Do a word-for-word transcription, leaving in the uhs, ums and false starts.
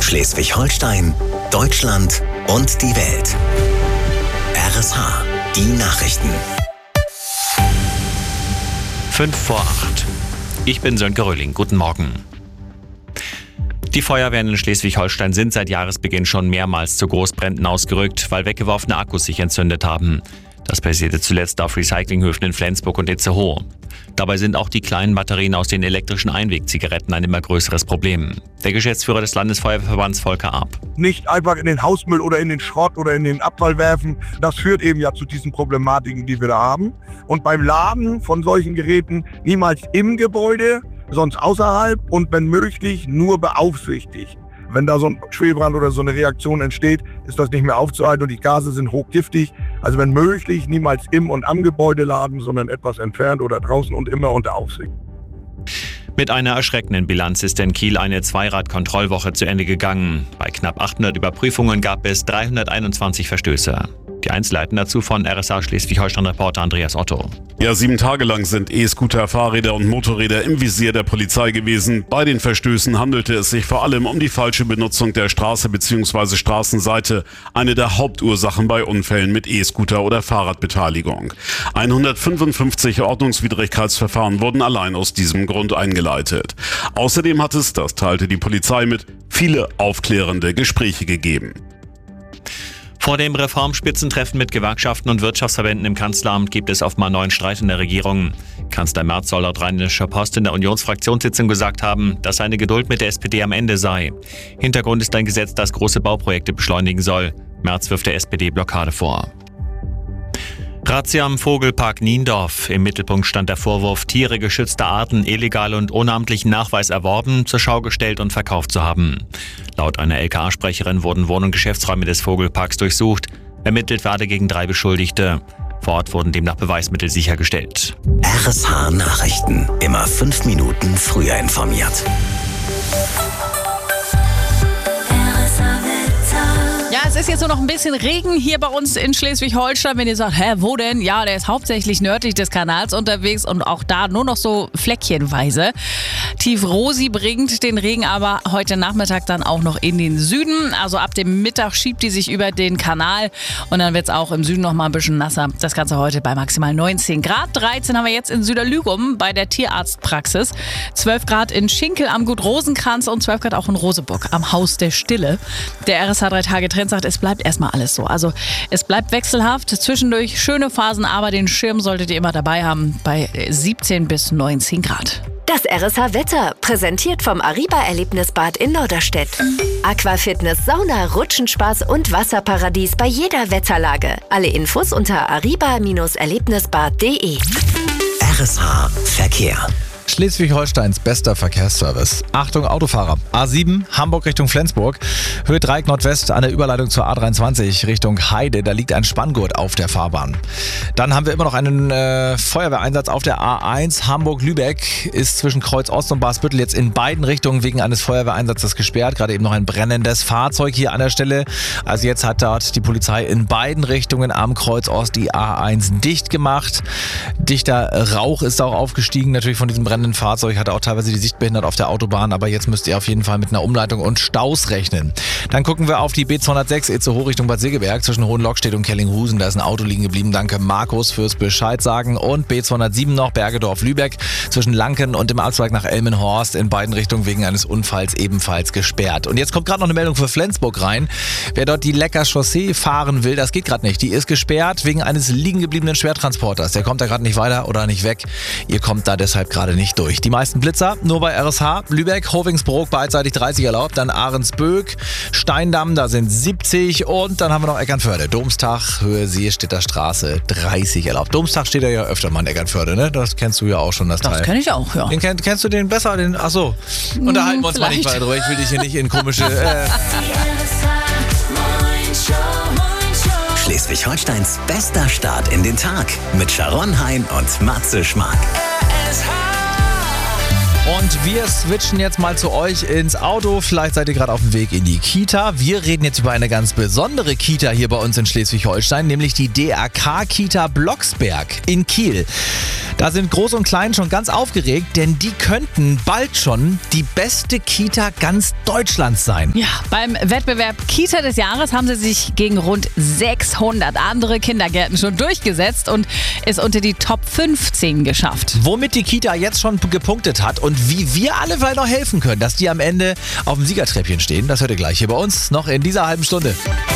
Schleswig-Holstein, Deutschland und die Welt. R S H, die Nachrichten. Fünf vor acht. Ich bin Sönke Röhling. Guten Morgen. Die Feuerwehren in Schleswig-Holstein sind seit Jahresbeginn schon mehrmals zu Großbränden ausgerückt, weil weggeworfene Akkus sich entzündet haben. Das passierte zuletzt auf Recyclinghöfen in Flensburg und Itzehoe. Dabei sind auch die kleinen Batterien aus den elektrischen Einwegzigaretten ein immer größeres Problem. Der Geschäftsführer des Landesfeuerwehrverbands Volker Arp. Nicht einfach in den Hausmüll oder in den Schrott oder in den Abfall werfen. Das führt eben ja zu diesen Problematiken, die wir da haben. Und beim Laden von solchen Geräten niemals im Gebäude, sonst außerhalb und wenn möglich nur beaufsichtigt. Wenn da so ein Schwelbrand oder so eine Reaktion entsteht, ist das nicht mehr aufzuhalten und die Gase sind hochgiftig. Also wenn möglich, niemals im und am Gebäude laden, sondern etwas entfernt oder draußen und immer unter Aufsicht. Mit einer erschreckenden Bilanz ist in Kiel eine Zweirad-Kontrollwoche zu Ende gegangen. Bei knapp achthundert Überprüfungen gab es dreihunderteinundzwanzig Verstöße. Die Einzelheiten dazu von R S H Schleswig-Holstein-Reporter Andreas Otto. Ja, sieben Tage lang sind E-Scooter, Fahrräder und Motorräder im Visier der Polizei gewesen. Bei den Verstößen handelte es sich vor allem um die falsche Benutzung der Straße bzw. Straßenseite, eine der Hauptursachen bei Unfällen mit E-Scooter oder Fahrradbeteiligung. hundertfünfundfünfzig Ordnungswidrigkeitsverfahren wurden allein aus diesem Grund eingeleitet. Außerdem hat es, das teilte die Polizei mit, viele aufklärende Gespräche gegeben. Vor dem Reformspitzentreffen mit Gewerkschaften und Wirtschaftsverbänden im Kanzleramt gibt es offenbar neuen Streit in der Regierung. Kanzler Merz soll laut Rheinischer Post in der Unionsfraktionssitzung gesagt haben, dass seine Geduld mit der S P D am Ende sei. Hintergrund ist ein Gesetz, das große Bauprojekte beschleunigen soll. Merz wirft der S P D Blockade vor. Razzia am Vogelpark Niendorf. Im Mittelpunkt stand der Vorwurf, Tiere geschützter Arten illegal und ohne amtlichen Nachweis erworben, zur Schau gestellt und verkauft zu haben. Laut einer L K A-Sprecherin wurden Wohn- und Geschäftsräume des Vogelparks durchsucht. Ermittelt werde gegen drei Beschuldigte. Vor Ort wurden demnach Beweismittel sichergestellt. R S H Nachrichten. Immer fünf Minuten früher informiert. Ja, es ist jetzt nur noch ein bisschen Regen hier bei uns in Schleswig-Holstein. Wenn ihr sagt, hä, wo denn? Ja, der ist hauptsächlich nördlich des Kanals unterwegs und auch da nur noch so fleckchenweise. Tief Rosi bringt den Regen aber heute Nachmittag dann auch noch in den Süden. Also ab dem Mittag schiebt die sich über den Kanal und dann wird es auch im Süden noch mal ein bisschen nasser. Das Ganze heute bei maximal neunzehn Grad. dreizehn haben wir jetzt in Süderlügum bei der Tierarztpraxis. zwölf Grad in Schinkel am Gut Rosenkranz und zwölf Grad auch in Roseburg am Haus der Stille. Der R S H drei Tage Trend sagt, es bleibt erstmal alles so. Also es bleibt wechselhaft, zwischendurch schöne Phasen, aber den Schirm solltet ihr immer dabei haben bei siebzehn bis neunzehn Grad. Das R S H-Wetter, präsentiert vom Ariba-Erlebnisbad in Norderstedt. Aquafitness, Sauna, Rutschenspaß und Wasserparadies bei jeder Wetterlage. Alle Infos unter ariba Erlebnisbad punkt de. R S H Verkehr. Schleswig-Holsteins bester Verkehrsservice. Achtung Autofahrer. A sieben, Hamburg Richtung Flensburg. Höhe Dreieck Nordwest an der Überleitung zur A dreiundzwanzig Richtung Heide. Da liegt ein Spanngurt auf der Fahrbahn. Dann haben wir immer noch einen äh, Feuerwehreinsatz auf der A eins. Hamburg-Lübeck ist zwischen Kreuz Ost und Barsbüttel jetzt in beiden Richtungen wegen eines Feuerwehreinsatzes gesperrt. Gerade eben noch ein brennendes Fahrzeug hier an der Stelle. Also jetzt hat dort die Polizei in beiden Richtungen am Kreuz Ost die A eins dicht gemacht. Dichter Rauch ist auch aufgestiegen, natürlich von diesem brennenden Fahrzeug, hatte auch teilweise die Sicht behindert auf der Autobahn, aber jetzt müsst ihr auf jeden Fall mit einer Umleitung und Staus rechnen. Dann gucken wir auf die B zweihundertsechs Itzehoe Richtung Bad Segeberg zwischen Hohenlockstedt und Kellinghusen. Da ist ein Auto liegen geblieben. Danke Markus fürs Bescheid sagen. Und B zweihundertsieben noch Bergedorf-Lübeck zwischen Lanken und dem Abzweig nach Elmenhorst in beiden Richtungen wegen eines Unfalls ebenfalls gesperrt. Und jetzt kommt gerade noch eine Meldung für Flensburg rein. Wer dort die Lecker Chaussee fahren will, das geht gerade nicht. Die ist gesperrt wegen eines liegen gebliebenen Schwertransporters. Der kommt da gerade nicht weiter oder nicht weg. Ihr kommt da deshalb gerade nicht durch. Die meisten Blitzer nur bei R S H. Lübeck, Hovingsbrook beidseitig dreißig erlaubt, dann Ahrensböck, Steindamm, da sind siebzig und dann haben wir noch Eckernförde. Domstag, Höhe Seestetter Straße, dreißig erlaubt. Domstag steht ja öfter mal in Eckernförde, ne? Das kennst du ja auch schon, das, das Teil. Das kenn ich auch, ja. Den kenn, kennst du den besser? Den, ach so, unterhalten wir uns mal nicht weiter drüber. Ich will dich hier nicht in komische... Äh Schleswig-Holsteins bester Start in den Tag mit Sharon Hein und Matze Schmark. R S H Und wir switchen jetzt mal zu euch ins Auto. Vielleicht seid ihr gerade auf dem Weg in die Kita. Wir reden jetzt über eine ganz besondere Kita hier bei uns in Schleswig-Holstein, nämlich die D R K-Kita Blocksberg in Kiel. Da sind Groß und Klein schon ganz aufgeregt, denn die könnten bald schon die beste Kita ganz Deutschlands sein. Ja, beim Wettbewerb Kita des Jahres haben sie sich gegen rund sechshundert andere Kindergärten schon durchgesetzt und es unter die Top fünfzehn geschafft. Womit die Kita jetzt schon gepunktet hat und wie wir alle vielleicht noch helfen können, dass die am Ende auf dem Siegertreppchen stehen, das hört ihr gleich hier bei uns noch in dieser halben Stunde.